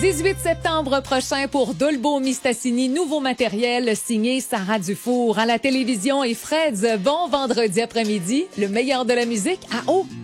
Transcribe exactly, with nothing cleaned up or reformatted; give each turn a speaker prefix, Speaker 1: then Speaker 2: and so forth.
Speaker 1: dix-huit septembre prochain pour Dolbo Mistassini, nouveau matériel signé Sarah Dufour. À la télévision et Freds, bon vendredi après-midi, le meilleur de la musique à eau.